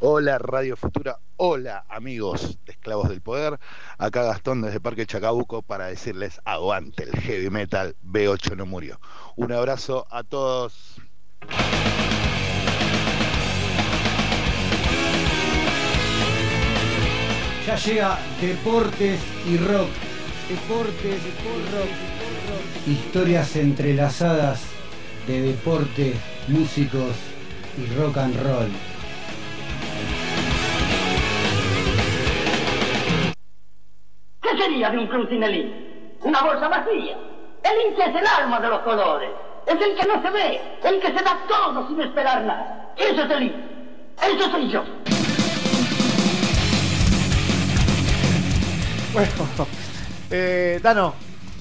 Hola Radio Futura, hola amigos de Esclavos del Poder, acá Gastón desde Parque Chacabuco para decirles aguante el heavy metal, B8 no murió. Un abrazo a todos. Ya llega Deportes y Rock. Deportes y Rock. Historias entrelazadas de deporte, músicos y rock and roll. ¿Qué sería de un club sin el hincha? Una bolsa vacía. El hincha es el alma de los colores. Es el que no se ve, el que se da todo sin esperar nada. Eso es el hincha. Eso soy yo. Bueno, Dano.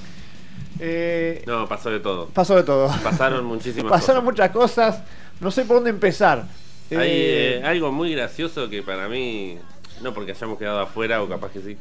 No, pasó de todo. Pasó de todo. Pasaron muchísimas Pasaron cosas. muchas cosas. No sé por dónde empezar. Hay algo muy gracioso que para mí, no porque hayamos quedado afuera o capaz que sí.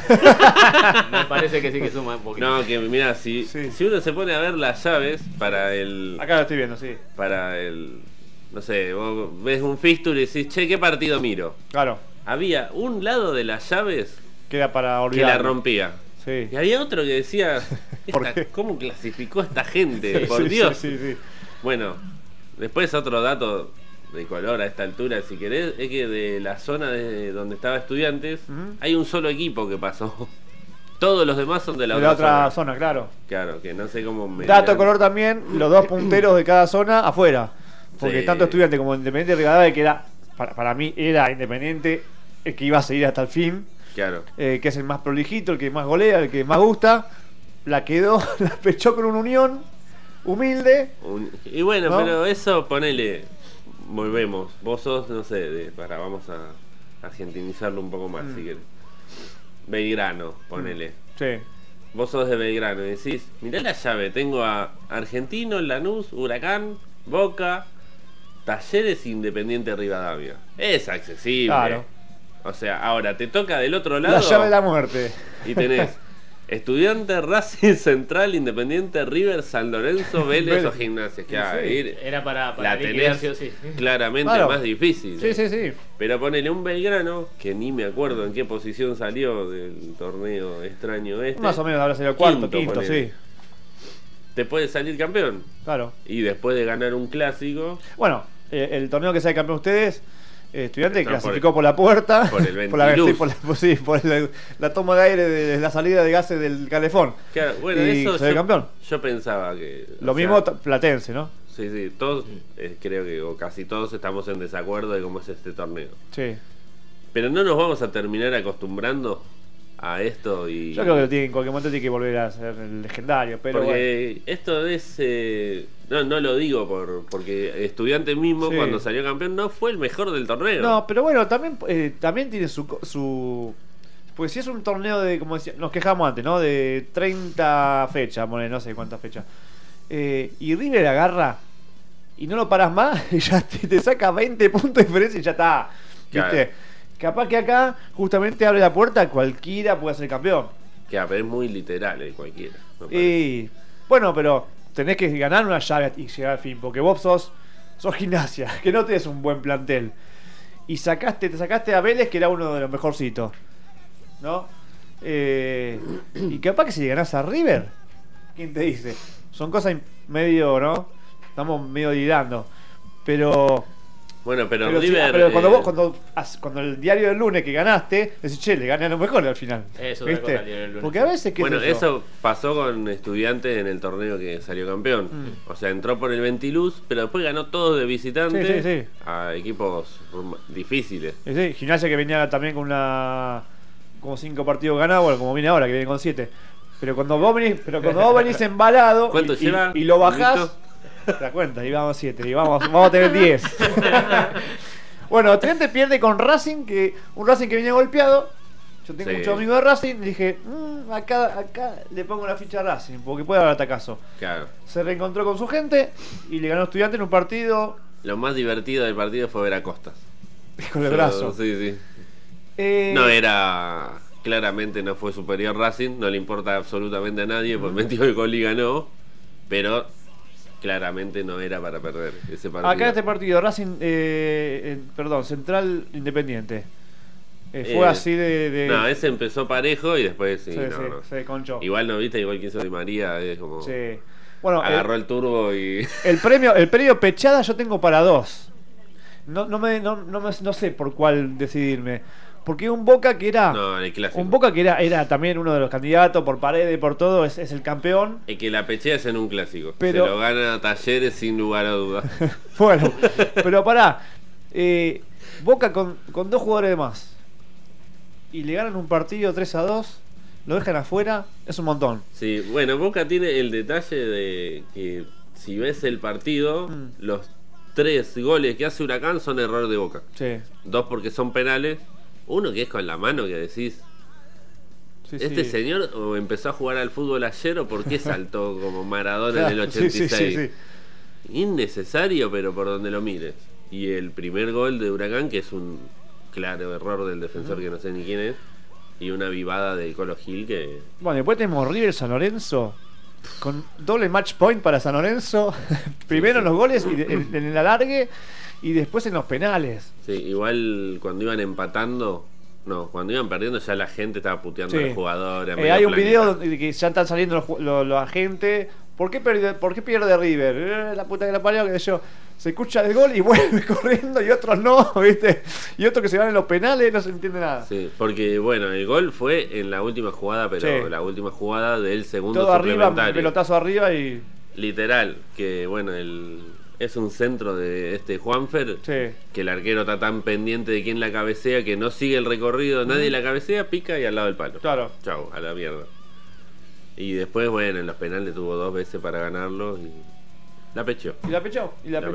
Me parece que sí que suma un poquito. No, que mira, si uno se pone a ver las llaves para el... Acá lo estoy viendo, sí. Para el... No sé, vos ves un fixture y decís, che, ¿qué partido miro? Claro. Había un lado de las llaves Queda para que olvidar. la rompía. Sí. Y había otro que decía, ¿Por qué? ¿cómo clasificó esta gente? Sí, Por sí, Dios. sí. Bueno, después otro dato de color a esta altura, si querés, es que de la zona de donde estaba Estudiantes, hay un solo equipo que pasó. Todos los demás son de la De la otra otra zona, claro. Claro, que no sé cómo me... Dato de color también, los dos punteros de cada zona afuera. Porque Sí. tanto Estudiante como Independiente Rivadavia, que era, para mí era Independiente el que iba a seguir hasta el fin, Claro. que es el más prolijito, el que más golea, el que más gusta, la quedó, la pechó con una Unión humilde. Y bueno, ¿No? pero eso, ponele, volvemos. Vos sos, no sé, vamos a argentinizarlo un poco más, si querés. Belgrano, ponele. Sí. Vos sos de Belgrano y decís, mirá la llave, tengo a Argentino, Lanús, Huracán, Boca, Talleres, Independiente, Rivadavia. Es accesible. Claro. O sea, ahora te toca del otro lado La llave de la muerte. y tenés Estudiante, Racing, Central, Independiente, River, San Lorenzo, Vélez o Gimnasia. Que Era para la liquidar, tenés sí o sí. claramente Claro. más difícil. Sí. Pero ponele un Belgrano, que ni me acuerdo en qué posición salió del torneo extraño este. Más o menos habrá sido cuarto, quinto, ponele. sí. Te puede salir campeón. Claro. Y después de ganar un clásico, Bueno, el torneo que sale campeón ustedes, Estudiante Está clasificó por la puerta. por el por la, ventiluz. por la toma de aire de la salida de gases del calefón. claro, bueno, Y eso salió campeón. yo pensaba que... Lo o mismo sea, Platense, ¿no? Sí, todos, creo que o casi todos estamos en desacuerdo de cómo es este torneo. Sí. Pero no nos vamos a terminar acostumbrando a esto y... Yo creo que en cualquier momento tiene que volver a ser el legendario, pero porque esto es... no lo digo porque Estudiante mismo Sí. cuando salió campeón no fue el mejor del torneo. No, pero bueno, también tiene su... Pues si es un torneo de, como decía, nos quejamos antes, ¿no? De 30 fechas, no sé cuántas fechas. Y River agarra y no lo paras más y ya te saca 20 puntos de diferencia y ya está. ¿Viste? Claro. Capaz que acá justamente abre la puerta a cualquiera puede ser campeón. Que pero es muy literal cualquiera. me parece. Y bueno, pero tenés que ganar una llave y llegar al fin, porque vos sos Gimnasia, que no tenés un buen plantel. Y te sacaste a Vélez, que era uno de los mejorcitos, ¿no? Y capaz que si le ganás a River, ¿quién te dice? Son cosas medio, ¿no? Estamos medio dirando. Pero Bueno, pero pero, River... pero cuando el diario del lunes que ganaste, decís, che, le gané a lo mejor al final. Eso otra cosa, el diario del lunes. Porque a veces, ¿qué Bueno, sé yo? eso pasó con Estudiantes en el torneo que salió campeón. O sea, entró por el Ventiluz, pero después ganó todo de visitante Sí. a equipos difíciles. Sí, Gimnasia que venía también con como 5 partidos ganados, bueno, como viene ahora, que viene con 7. Pero cuando vos venís embalado ¿Cuánto y, lleva? y lo bajás, ¿Listo? te das cuenta, y vamos 7, y vamos a tener 10. Bueno, Estudiante pierde con Racing, un Racing que venía golpeado. Yo tengo Sí. muchos amigos de Racing, y dije, acá le pongo la ficha a Racing, porque puede haber atacazo. Claro. Se reencontró con su gente y le ganó a Estudiante en un partido Lo más divertido del partido fue ver a Costas. con el brazo. Sí. Eh, No era... Claramente no fue superior Racing, no le importa absolutamente a nadie, pues metió el gol y ganó. Pero claramente no era para perder ese partido. Acá en este partido, Racing, Central Independiente. Fue así de. No, ese empezó parejo y después sí, no. Se conchó. Igual no viste, igual que hizo Di María, es como. Sí. Bueno, agarró el turbo y. El premio Pechada yo tengo para 2. No sé por cuál decidirme. Porque un Boca que era. No, el clásico. Un Boca que era también uno de los candidatos por Paredes, por todo, es el campeón. Es que la Pechea es en un clásico. Pero... Se lo gana Talleres sin lugar a dudas. Bueno, pero pará. Boca con 2 jugadores de más. Y le ganan un partido 3-2. Lo dejan afuera. Es un montón. Sí, bueno, Boca tiene el detalle de que si ves el partido, los 3 goles que hace Huracán son error de Boca. Sí. 2 porque son penales. Uno que es con la mano que decís. Sí, Este sí. señor o empezó a jugar al fútbol ayer o por qué saltó como Maradona en el 86. Sí. Innecesario, pero por donde lo mires. Y el primer gol de Huracán, que es un claro error del defensor que no sé ni quién es, y una vivada del Colo Gil que... Bueno, después tenemos River San Lorenzo con doble match point para San Lorenzo. Primero en los goles y en el alargue y después en los penales. Sí, igual cuando iban empatando... No, cuando iban perdiendo ya la gente estaba puteando al jugador. Hay un video donde que ya están saliendo los agentes. ¿Por qué pierde River? La puta que la parió, que yo. Se escucha el gol y vuelve corriendo y otros no, ¿viste? Y otros que se van en los penales, no se entiende nada. Sí, porque bueno, el gol fue en la última jugada, pero la última jugada del segundo todo arriba, suplementario. pelotazo arriba y... Literal, que bueno, es un centro de Juanfer, que el arquero está tan pendiente de quién la cabecea que no sigue el recorrido, nadie la cabecea, pica y al lado del palo. Claro. Chau, a la mierda. Y después, bueno, en los penales tuvo 2 veces para ganarlo y la pechó. Y la pechó.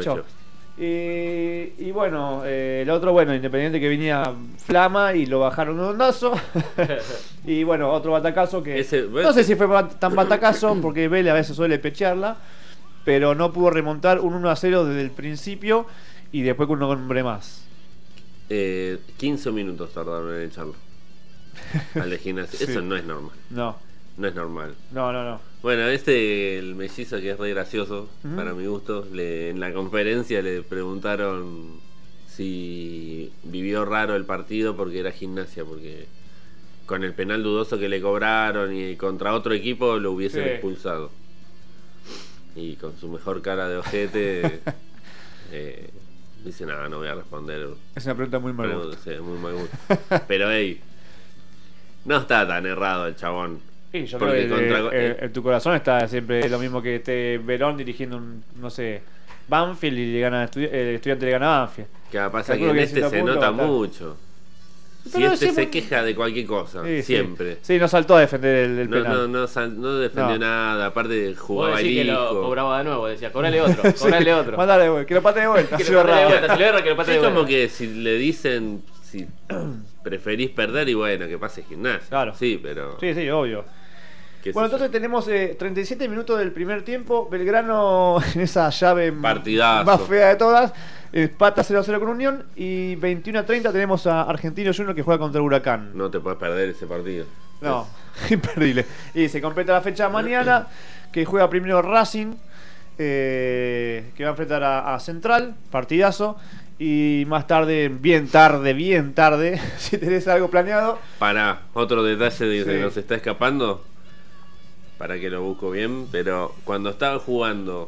Y bueno, el otro, bueno, Independiente que venía Flama y lo bajaron un ondazo. Y bueno, otro batacazo que... no sé si fue tan batacazo porque Vélez a veces suele pechearla, pero no pudo remontar un 1-0 desde el principio y después con un hombre más. 15 minutos tardaron en echarlo al de Gimnasia. Sí. Eso no es normal. No es normal. No. Bueno, el mellizo que es re gracioso, para mi gusto, en la conferencia le preguntaron si vivió raro el partido porque era Gimnasia, porque con el penal dudoso que le cobraron y contra otro equipo lo hubiesen expulsado. Y con su mejor cara de ojete dice, no voy a responder. Es una pregunta muy mal gusto. Sí, muy mal gusto. Pero no está tan errado el chabón. Sí, yo creo que en tu corazón está siempre lo mismo que esté Verón dirigiendo Banfield y el Estudiante le gana a Banfield. Que pasa que en este se nota mucho. Pero si se queja de cualquier cosa, siempre. Sí, no saltó a defender el penal. No defendió nada, aparte jugaba vos el decís hijo. que lo cobraba de nuevo, decía, cobrale otro. Mandale de vuelta, que lo pate de vuelta. Que lo pate de vuelta, si lo erra, que lo pate de Es vuelta. como que si le dicen, si preferís perder y bueno, que pase Gimnasia. Claro. Sí, pero... Sí, obvio. Bueno, entonces tenemos 37 minutos del primer tiempo. Belgrano en esa llave partidazo más fea de todas. Empata 0-0 con Unión. Y 21-30 tenemos a Argentino Junior que juega contra Huracán. No te puedes perder ese partido. No, imperdible. Y se completa la fecha mañana. Que juega primero Racing. Que va a enfrentar a Central. Partidazo. Y más tarde, bien tarde, si tenés algo planeado. Para otro detalle que nos está escapando. Para que lo busco bien, pero cuando estaba jugando,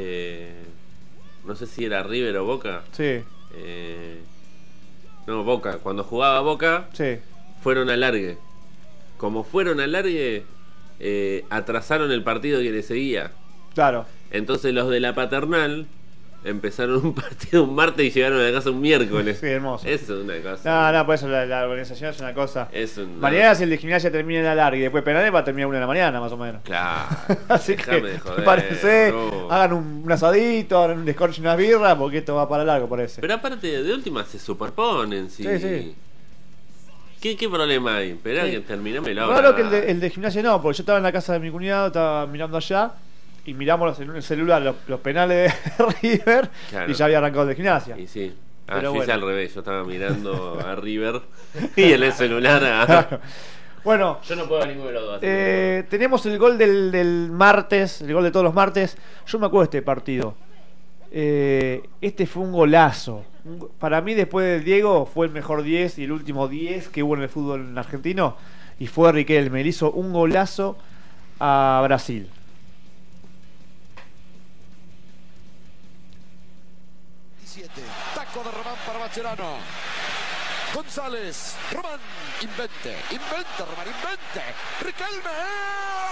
no sé si era River o Boca. Sí. No, Boca. Cuando jugaba Boca, fueron al largue. Como fueron al largue, atrasaron el partido que le seguía. Claro. Entonces los de la Paternal empezaron un partido un martes y llegaron a la casa un miércoles. Sí, hermoso. Eso es una cosa. No, por eso la organización es una cosa. Mañana si el de Gimnasia termina en la larga y después penales va a terminar 1 de la mañana, más o menos. Claro. Así que, de joder, me parece, no. hagan un asadito, hagan un descorche y unas birras, porque esto va para largo, parece. Pero aparte, de última se superponen, sí. Sí. ¿Qué problema hay? Esperá que terminame la Claro hora. que el de Gimnasia no, porque yo estaba en la casa de mi cuñado, estaba mirando allá. Y miramos en el celular los penales de River, claro. Y ya había arrancado de Gimnasia. Y sí. Yo hice al revés, yo estaba mirando a River y en el celular Claro. Bueno, Yo no puedo ver ninguno de los dos. así que- tenemos el gol del martes, el gol de todos los martes. Yo me acuerdo de este partido. Este fue un golazo. Para mí, después del Diego, fue el mejor 10 y el último 10 que hubo en el fútbol argentino. Y fue Riquelme. Le hizo un golazo a Brasil. Taco de Román para Mascherano. González, Román, invente, Román, invente. Riquelme.